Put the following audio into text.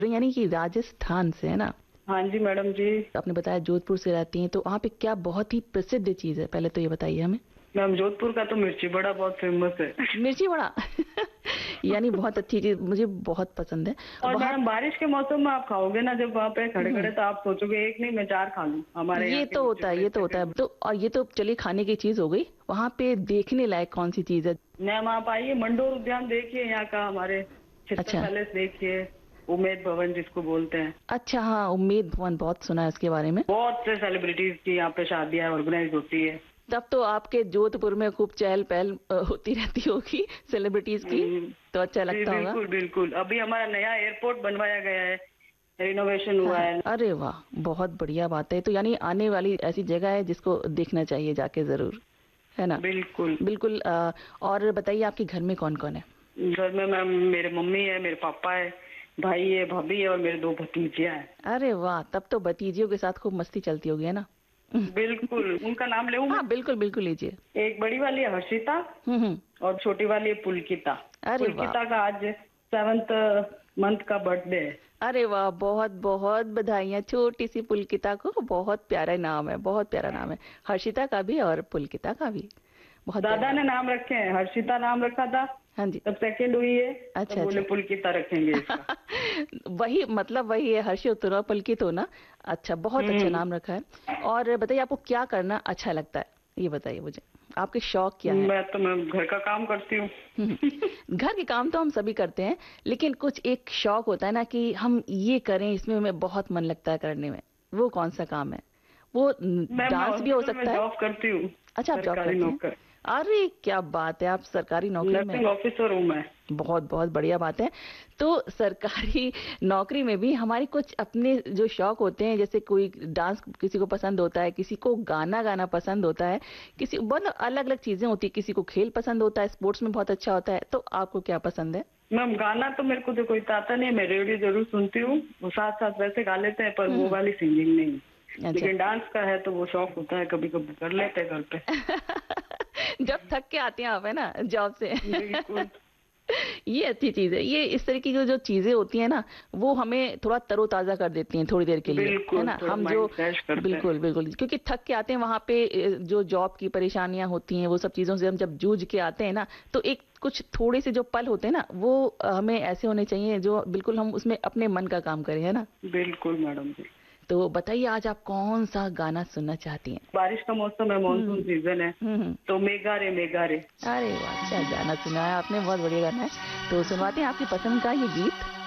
यानी कि राजस्थान से है ना? हाँ जी मैडम जी। आपने बताया जोधपुर से रहती हैं, तो वहाँ पे क्या बहुत ही प्रसिद्ध चीज है, पहले तो ये बताइए हमें। मैम जोधपुर का तो मिर्ची बड़ा बहुत फेमस है। मिर्ची बड़ा यानी बहुत अच्छी चीज, मुझे बहुत पसंद है और वहाँ। मैडम बारिश के मौसम में आप खाओगे ना, जब वहाँ पे खड़े खड़े, तो आप सोचोगे एक नहीं मैं 4 खा लूं। हमारे यहाँ ये के तो मिर्ची होता है, बड़े ये तो अच्छे होता है। फेमस। तो और ये तो चलिए खाने की चीज हो गई, वहाँ पे देखने लायक कौन सी चीज है? मैम आप आइए, मंडोर उद्यान देखिए यहाँ का, हमारे चित्तर अच्छा पैलेस देखिए, उमेद भवन जिसको बोलते हैं। अच्छा, हाँ उम्मीद भवन, बहुत सुना है इसके बारे में। बहुत से सेलिब्रिटीज की यहाँ पे शादियां ऑर्गेनाइज होती है। तब तो आपके जोधपुर में खूब चहल पहल होती रहती होगी सेलिब्रिटीज की, तो अच्छा जी लगता होगा। बिल्कुल बिल्कुल। अभी हमारा नया एयरपोर्ट बनवाया गया है, रिनोवेशन हाँ हुआ हाँ, है। अरे वाह, बहुत बढ़िया बात है। तो यानी आने वाली ऐसी जगह है जिसको देखना चाहिए जाके जरूर, है ना? बिल्कुल बिल्कुल। और बताइए आपके घर में कौन कौन है? घर में मैम मेरे मम्मी है, मेरे पापा है, भाई है, भाभी है और मेरे 2 भतीजियां हैं। अरे वाह, तब तो भतीजियों के साथ खूब मस्ती चलती होगी, है ना? बिल्कुल। उनका नाम लेऊं मैं? हाँ बिल्कुल बिल्कुल, लीजिए। एक बड़ी वाली है हर्षिता हम्म। और छोटी वाली है पुलकिता। अरे वाह, पुलकिता का आज 7th मंथ का बर्थडे है। अरे वाह, बहुत बहुत बधाइयाँ छोटी सी पुलकिता को। बहुत प्यारा नाम है, बहुत प्यारा नाम है, हर्षिता का भी और पुलकिता का भी। बहुत दादा प्यारा। ने नाम रखे हैं, हर्षिता नाम रखा था, हाँ जी। तब सेकंड हुई है, अच्छा तो बोले अच्छा। पुलकिता रखेंगे इसका। वही मतलब, वही है, हर्षित और पुलकित होना। अच्छा, बहुत अच्छा हम्म। नाम रखा है। और बताइए आपको क्या करना अच्छा लगता है, ये बताइए मुझे, आपके शौक क्या है? मैं घर का काम करती हूँ। घर के काम तो हम सभी करते हैं, लेकिन कुछ एक शौक होता है ना कि हम ये करें, इसमें हमें बहुत मन लगता है करने में। वो कौन सा काम है? वो मैं डांस भी हो हॉस्पिटल में सकता है। जॉब करती हूँ। अच्छा, आप जॉब सरकारी करती हैं? नौकर, अरे क्या बात है, आप सरकारी नौकरी में नर्सिंग हैं। ऑफिसर हूँ मैं। बहुत बहुत बढ़िया बात है। तो सरकारी नौकरी में भी हमारे कुछ अपने जो शौक होते हैं, जैसे कोई डांस किसी को पसंद होता है, किसी को गाना गाना पसंद होता है, किसी बहुत अलग अलग चीजें होती है, किसी को खेल पसंद होता है, स्पोर्ट्स में बहुत अच्छा होता है। तो आपको क्या पसंद है? मैम गाना तो मेरे को तो कोई आता नहीं है, मैं रेडियो जरूर सुनती हूँ। वो साथ साथ वैसे गा लेते हैं, पर वो हम्म। वाली सिंगिंग नहीं। अच्छा। लेकिन डांस का है तो वो शौक होता है, कभी कभी कर लेते हैं घर पे। जब थक के आते हैं आप, है ना, जॉब से। बिल्कुल ये अच्छी चीज है। ये इस तरह की जो जो चीजें होती है ना, वो हमें थोड़ा तरोताजा कर देती हैं थोड़ी देर के लिए, है बिल्कुल, ना? थोड़ा हम जो माइंड फ्रेश करते हैं। बिल्कुल बिल्कुल, क्योंकि थक के आते हैं वहां पे, जो जॉब की परेशानियां होती हैं, वो सब चीजों से हम जब जूझ के आते हैं ना, तो एक कुछ थोड़े से जो पल होते हैं ना, वो हमें ऐसे होने चाहिए जो बिल्कुल हम उसमें अपने मन का काम करें, है ना? बिल्कुल मैडम जी। तो बताइए आज आप कौन सा गाना सुनना चाहती हैं? बारिश का मौसम है, मानसून हम्म सीजन है, हम्म। तो मेघा रे मेघा रे। अरे वाह, क्या गाना सुना है आपने, बहुत बढ़िया गाना है। तो सुनवाते हैं आपकी पसंद का ये गीत।